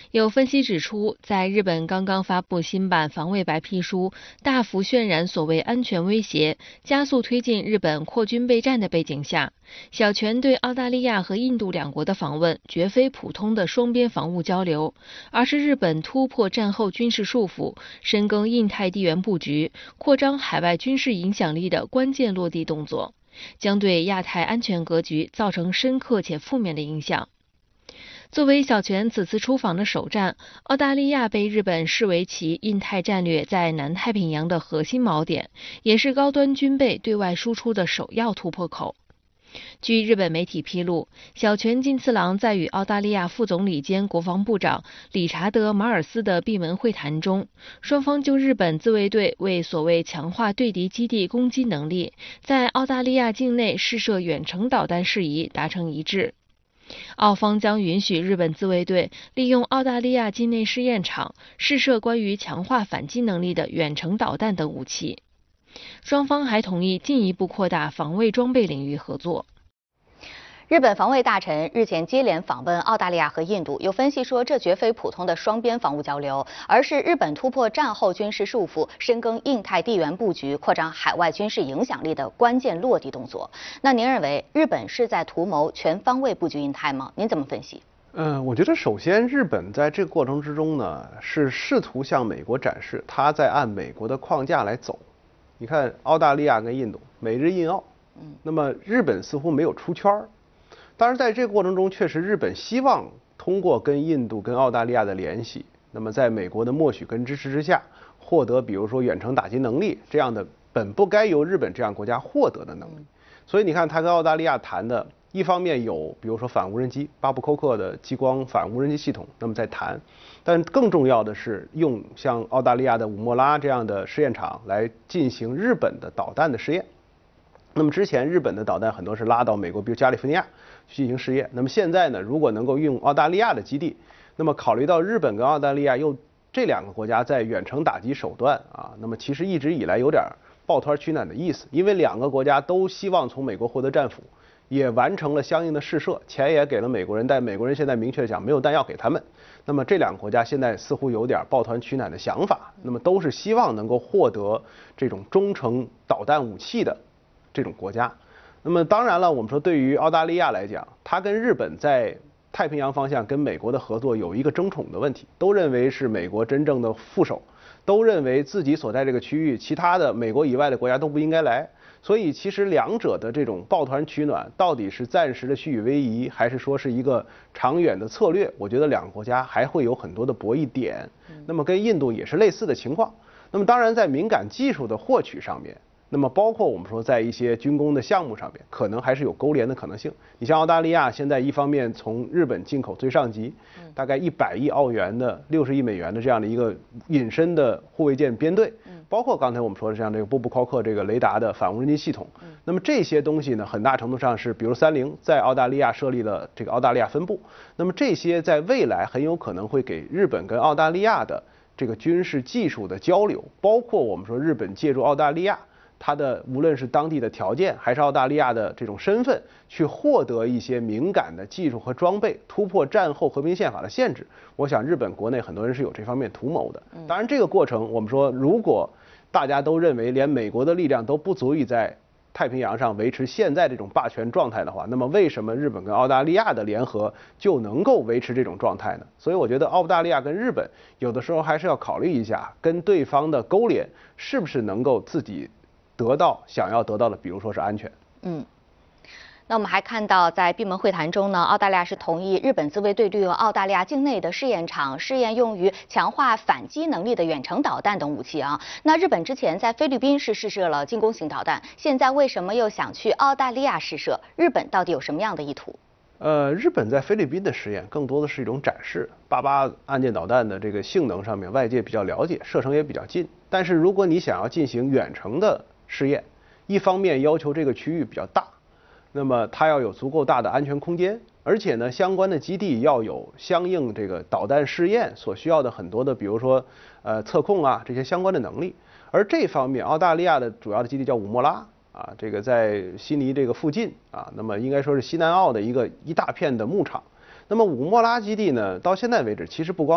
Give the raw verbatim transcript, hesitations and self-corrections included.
有分析指出，在日本刚刚发布新版防卫白皮书，大幅渲染所谓安全威胁，加速推进日本扩军备战的背景下，小泉对澳大利亚和印度两国的访问绝非普通的双边防务交流，而是日本突破战后军事束缚，深耕印太地缘布局，扩张海外军事影响力的关键落地动作，将对亚太安全格局造成深刻且负面的影响。作为小泉此次出访的首站，澳大利亚被日本视为其印太战略在南太平洋的核心锚点，也是高端军备对外输出的首要突破口。据日本媒体披露，小泉进次郎在与澳大利亚副总理兼国防部长理查德·马尔斯的闭门会谈中，双方就日本自卫队为所谓强化对敌基地攻击能力，在澳大利亚境内试射远程导弹事宜达成一致。澳方将允许日本自卫队利用澳大利亚境内试验场试射关于强化反击能力的远程导弹等武器。双方还同意进一步扩大防卫装备领域合作。 日本防卫大臣日前接连访问澳大利亚和印度，有分析说，这绝非普通的双边防务交流，而是日本突破战后军事束缚，深耕印太地缘布局，扩张海外军事影响力的关键落地动作。那您认为日本是在图谋全方位布局印太吗？您怎么分析？ 嗯，我觉得首先日本在这个过程之中呢，是试图向美国展示它在按美国的框架来走。你看澳大利亚跟印度，美日印澳，嗯，那么日本似乎没有出圈儿。当然，在这个过程中，确实日本希望通过跟印度、跟澳大利亚的联系，那么在美国的默许跟支持之下，获得比如说远程打击能力这样的本不该由日本这样国家获得的能力。所以你看，他跟澳大利亚谈的，一方面有比如说反无人机巴布扣克的激光反无人机系统，那么在谈，但更重要的是用像澳大利亚的武莫拉这样的试验场来进行日本的导弹的试验。那么之前日本的导弹很多是拉到美国，比如加利福尼亚去进行试验。那么现在呢，如果能够用澳大利亚的基地，那么考虑到日本跟澳大利亚又这两个国家在远程打击手段啊，那么其实一直以来有点抱团取暖的意思，因为两个国家都希望从美国获得战俘，也完成了相应的试射，钱也给了美国人，但美国人现在明确讲没有弹药给他们。那么这两个国家现在似乎有点抱团取暖的想法，那么都是希望能够获得这种中程导弹武器的这种国家。那么当然了，我们说对于澳大利亚来讲，它跟日本在太平洋方向跟美国的合作有一个争宠的问题，都认为是美国真正的副手，都认为自己所在这个区域其他的美国以外的国家都不应该来。所以其实两者的这种抱团取暖到底是暂时的虚与委蛇，还是说是一个长远的策略，我觉得两个国家还会有很多的博弈点。那么跟印度也是类似的情况。那么当然在敏感技术的获取上面，那么包括我们说在一些军工的项目上面，可能还是有勾连的可能性。你像澳大利亚现在一方面从日本进口最上级，大概一百亿澳元的六十亿美元的这样的一个隐身的护卫舰编队，包括刚才我们说的像这个波布考克这个雷达的反无人机系统。那么这些东西呢，很大程度上是比如三菱在澳大利亚设立了这个澳大利亚分部。那么这些在未来很有可能会给日本跟澳大利亚的这个军事技术的交流，包括我们说日本借助澳大利亚它的无论是当地的条件，还是澳大利亚的这种身份，去获得一些敏感的技术和装备，突破战后和平宪法的限制。我想日本国内很多人是有这方面图谋的。当然，这个过程我们说，如果大家都认为连美国的力量都不足以在太平洋上维持现在这种霸权状态的话，那么为什么日本跟澳大利亚的联合就能够维持这种状态呢？所以我觉得澳大利亚跟日本有的时候还是要考虑一下，跟对方的勾连是不是能够自己得到想要得到的，比如说是安全。 嗯，那我们还看到，在闭门会谈中呢，澳大利亚是同意日本自卫队利用澳大利亚境内的试验场试验用于强化反击能力的远程导弹等武器啊。那日本之前在菲律宾是试射了进攻型导弹，现在为什么又想去澳大利亚试射？日本到底有什么样的意图？ 呃，日本在菲律宾的实验更多的是一种展示，八八岸舰导弹的这个性能上面，外界比较了解，射程也比较近。但是如果你想要进行远程的试验，一方面要求这个区域比较大，那么它要有足够大的安全空间，而且呢，相关的基地要有相应这个导弹试验所需要的很多的，比如说呃测控啊这些相关的能力。而这方面，澳大利亚的主要的基地叫武莫拉啊，这个在悉尼这个附近啊，那么应该说是西南澳的一个一大片的牧场。那么武莫拉基地呢，到现在为止，其实不光